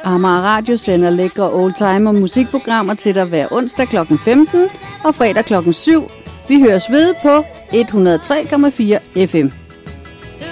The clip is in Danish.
Amager Radio sender lækre oldtimer musikprogrammer til dig hver onsdag kl. 15 og fredag kl. 7. Vi høres ved på 103,4 FM.